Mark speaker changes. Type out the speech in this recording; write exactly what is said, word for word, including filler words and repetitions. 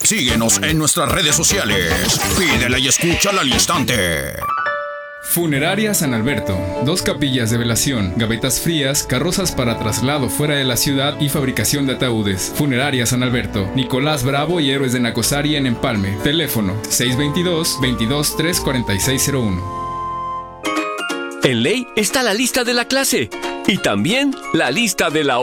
Speaker 1: Síguenos en nuestras redes sociales. Pídela y escúchala al instante.
Speaker 2: Funeraria San Alberto. Dos capillas de velación, gavetas frías, carrozas para traslado fuera de la ciudad y fabricación de ataúdes. Funeraria San Alberto. Nicolás Bravo y Héroes de Nacosari en Empalme. Teléfono seis dos dos, veintidós, tres cuarenta y seis cero uno.
Speaker 3: En ley está la lista de la clase y también la lista de la